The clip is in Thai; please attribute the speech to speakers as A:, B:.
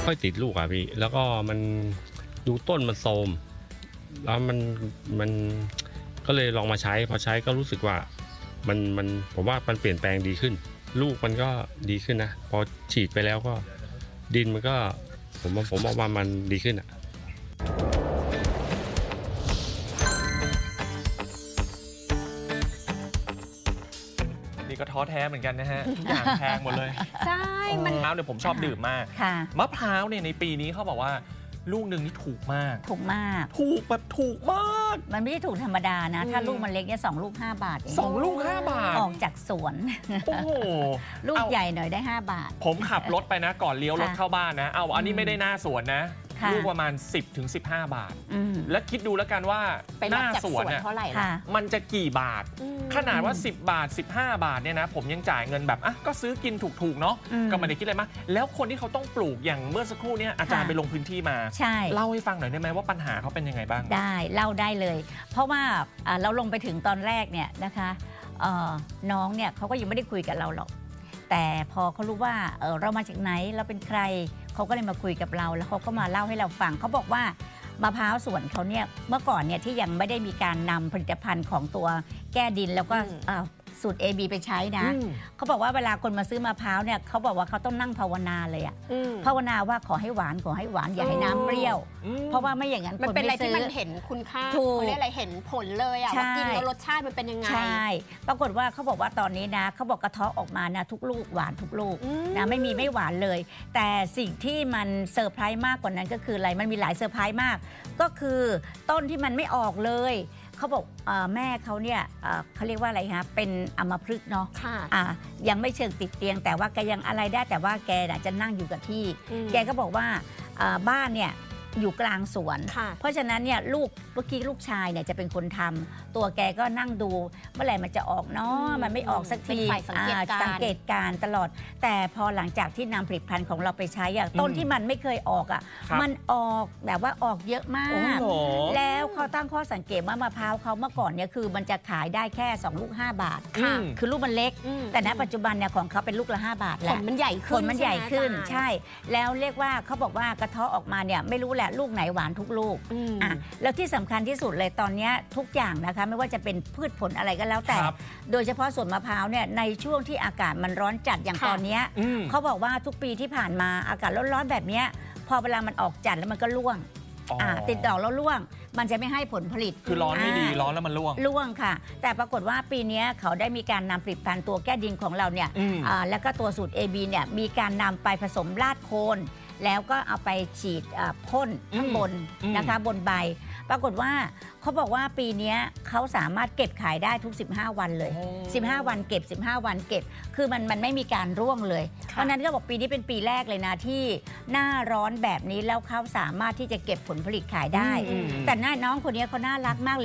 A: ค่อยติดลูกอ่ะพี่แล้วก็มันดูต้นมันโทรมแล้วมันก็เลยลองมาใช้พอใช้ก็รู้สึกว่ามันผมว่ามันเปลี่ยนแปลงดีขึ้นลูกมันก็ดีขึ้นนะพอฉีดไปแล้วก็ดินมันก็ผมว่ามันดีขึ้นอ่ะ
B: นี่ก็ท้อแท้เหมือนกันนะฮะทุกอย่างแพงหมดเลย
C: ใช่
B: มะพร้าวเนี่ยผมชอบดื่มมากมะพร้าวเนี่ยในปีนี้เขาบอกว่าลูกหนึ่งนี่ถูกมาก
C: ถูก
B: แบบถูกมาก
C: มันไม่ได้ถูกธรรมดานะถ้าลูกมันเล็กเนี่ย2 ลูก 5 บาท
B: 2 ลูก 5 บาท
C: ออกจากสวน
B: โอ้โห
C: ลูกใหญ่หน่อยได้5 บาท
B: ผมขับรถไปนะก่อนเลี้ยวรถเข้าบ้านนะอันนี้ไม่ได้หน้าสวนนะลูกประมาณ 10-15 บาทแล้วคิดดูแล้วกันว่าหน้าสวนเนี่ยมันจะกี่บาทขนาดว่า10 บาท15 บาทเนี่ยนะผมยังจ่ายเงินแบบก็ซื้อกินถูกๆเนาะก็ไม่ได้คิดอะไรมากแล้วคนที่เขาต้องปลูกอย่างเมื่อสักครู่นี้อาจารย์ไปลงพื้นที่มาเล่าให้ฟังหน่อยได้ไหมว่าปัญหาเขาเป็นยังไงบ้าง
C: ได้เล่าได้เลยเพราะว่าเราลงไปถึงตอนแรกเนี่ยนะคะน้องเนี่ยเขาก็ยังไม่ได้คุยกับเราหรอกแต่พอเขารู้ว่าเรามาจากไหนเราเป็นใครเขาก็เลยมาคุยกับเราแล้วเขาก็มาเล่าให้เราฟังเขาบอกว่ามะพร้าวสวนเขาเนี่ยเมื่อก่อนเนี่ยที่ยังไม่ได้มีการนำผลิตภัณฑ์ของตัวแก้ดินแล้วก็สูตร AB ไปใช้นะเขาบอกว่าเวลาคนมาซื้อมะพร้าวเนี่ยเขาบอกว่าเขาต้องนั่งภาวนาเลยอะภาวนาว่าขอให้หวานอย่าให้น้ำเปรี้ยวเพราะว่าไม่อย่างนั้น
D: มันเป็นอะไรที่มันเห็นคุณค่าเขาเรียกอะไรเห็นผลเลยอะว่ากินแล้วรสชาติมันเป็นยังไง
C: ใช่ปรากฏว่าเขาบอกว่าตอนนี้นะเขาบอกกระเทาะออกมานะทุกลูกหวานทุกลูกนะไม่หวานเลยแต่สิ่งที่มันเซอร์ไพรส์มากกว่านั้นก็คืออะไรมันมีหลายเซอร์ไพรส์มากก็คือต้นที่มันไม่ออกเลยเขาบอกแม่เขาเนี่ยเขาเรียกว่าอะไรคะเป็นอัมพฤกษ์เนาะยังไม่เชิงติดเตียงแต่ว่าแกยังอะไรได้แต่ว่าแกจะนั่งอยู่กับที่แกก็บอกว่าบ้านเนี่ยอยู่กลางสวนเพราะฉะนั้นเนี่ยเมื่อกี้ลูกชายเนี่ยจะเป็นคนทำตัวแกก็นั่งดูเมื่อไหร่มันจะออกเนาะมันไม่ออกสักทีสังเกตการตลอดแต่พอหลังจากที่นำผลิตภัณฑ์ของเราไปใช้ต้นที่มันไม่เคยออกมันออกแบบว่าออกเยอะมากแล้วเขาตั้งข้อสังเกตว่ามะพร้าวเขาเมื่อก่อนเนี่ยคือมันจะขายได้แค่2 ลูก 5 บาทคือลูกมันเล็กแต่ณปัจจุบันเนี่ยของเขาเป็นลูกละ5 บาทแล้ว
D: ผลมันใหญ่
C: ขึ้นใช่แล้วเรียกว่าเขาบอกว่ากระเทาะออกมาเนี่ยไม่รู้แหละลูกไหนหวานทุกลูกแล้วที่สำคัญที่สุดเลยตอนนี้ทุกอย่างนะคะไม่ว่าจะเป็นพืชผลอะไรก็แล้วแต่โดยเฉพาะสวนมะพร้าวเนี่ยในช่วงที่อากาศมันร้อนจัดอย่างตอนนี้เขาบอกว่าทุกปีที่ผ่านมาอากาศร้อนๆแบบนี้พอเวลามันออกจัดแล้วมันก็ร่วงติดดอกแล้วร่วงมันจะไม่ให้ผลผลิต
B: คือร้อนไม่ดีร้อนแล้วมัน
C: ร่วงค่ะแต่ปรากฏว่าปีนี้เขาได้มีการนำผลิตภัณฑ์ตัวแก้ดินของเราเนี่ยแล้วก็ตัวสูตร AB เนี่ยมีการนำไปผสมราดโคนแล้วก็เอาไปฉีดพ่นข้างบนนะคะบนใบปรากฏว่าเขาบอกว่าปีนี้เขาสามารถเก็บขายได้ทุก15 วันเลย15 วันเก็บ15 วันเก็บคือมันไม่มีการร่วงเลยเพราะนั้นก็บอกปีนี้เป็นปีแรกเลยนะที่หน้าร้อนแบบนี้แล้วเขาสามารถที่จะเก็บผลผลิตขายได้แต่น้องคนนี้เขาน่ารักมากเลย